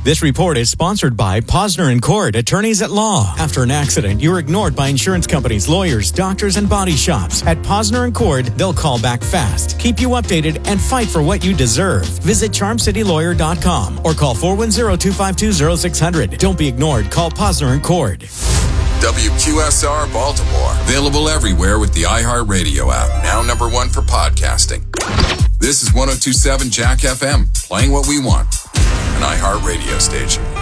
This report is sponsored by Posner & Cord, attorneys at law. After an accident, you're ignored by insurance companies, lawyers, doctors, and body shops. At Posner & Cord, they'll call back fast, keep you updated, and fight for what you deserve. Visit CharmCityLawyer.com or call 410-252-0600. Don't be ignored. Call Posner & Cord. WQSR Baltimore. Available everywhere with the iHeartRadio app. Now number one for podcasting. This is 102.7 Jack FM. Playing what we want. An iHeartRadio station.